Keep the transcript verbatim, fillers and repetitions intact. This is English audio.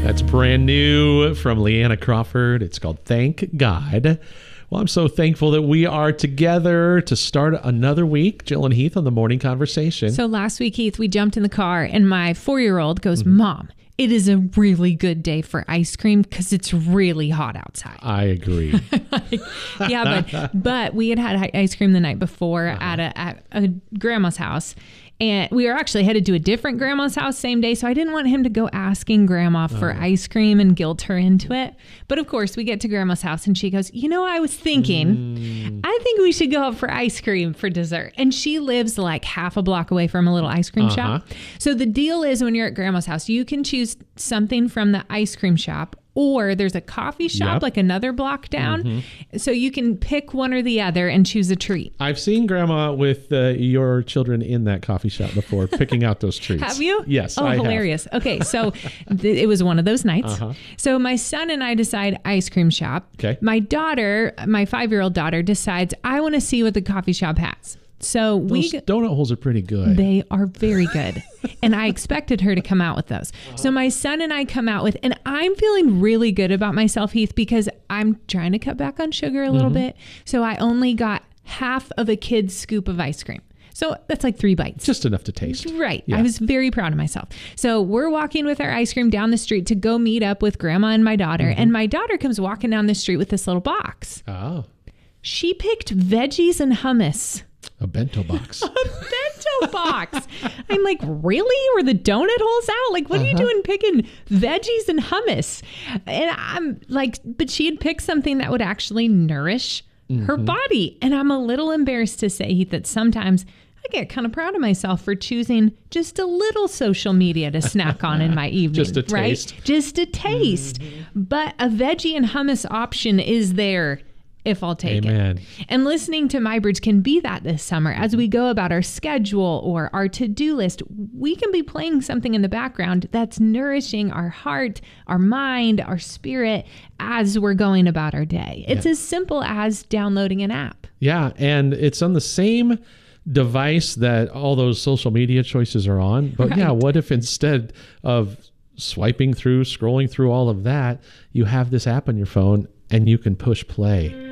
That's brand new from Leanna Crawford. It's called Thank God. Well, I'm so thankful that we are together to start another week. Jill and Heath on the Morning Conversation. So last week, Heath, we jumped in the car and my four-year-old goes, mm-hmm. Mom, it is a really good day for ice cream because it's really hot outside. I agree. like, yeah, but but we had had ice cream the night before uh-huh. at, a, at a grandma's house. And we were actually headed to a different grandma's house same day. So I didn't want him to go asking grandma for oh. ice cream and guilt her into it. But of course, we get to grandma's house and she goes, you know, I was thinking, mm. I think we should go out for ice cream for dessert. And she lives like half a block away from a little ice cream uh-huh. shop. So the deal is when you're at grandma's house, you can choose something from the ice cream shop, or there's a coffee shop yep. like another block down. Mm-hmm. So you can pick one or the other and choose a treat. I've seen Grandma with uh, your children in that coffee shop before, picking out those treats. Have you? Yes, oh, I hilarious. have. Okay, so th- it was one of those nights. Uh-huh. So my son and I decide ice cream shop. Okay. My daughter, my five-year-old daughter, decides I want to see what the coffee shop has. So those we donut holes are pretty good. They are very good. And I expected her to come out with those. Uh-huh. So my son and I come out with, and I'm feeling really good about myself, Heath, because I'm trying to cut back on sugar a little mm-hmm. bit. So I only got half of a kid's scoop of ice cream. So that's like three bites. Just enough to taste. Right. Yeah. I was very proud of myself. So we're walking with our ice cream down the street to go meet up with Grandma and my daughter. Mm-hmm. And my daughter comes walking down the street with this little box. Oh. She picked veggies and hummus. A bento box. A bento box. I'm like, really? Were the donut holes out? Like, what uh-huh. are you doing picking veggies and hummus? And I'm like, but she had picked something that would actually nourish mm-hmm. her body. And I'm a little embarrassed to say, Heath, that sometimes I get kind of proud of myself for choosing just a little social media to snack on in my evening. Just a taste. Right? Just a taste. Mm-hmm. But a veggie and hummus option is there if I'll take Amen. it. And listening to My Birds can be that this summer. As we go about our schedule or our to-do list, we can be playing something in the background that's nourishing our heart, our mind, our spirit as we're going about our day. It's yeah. as simple as downloading an app. Yeah, and it's on the same device that all those social media choices are on. But right. yeah, what if instead of swiping through, scrolling through all of that, you have this app on your phone and you can push play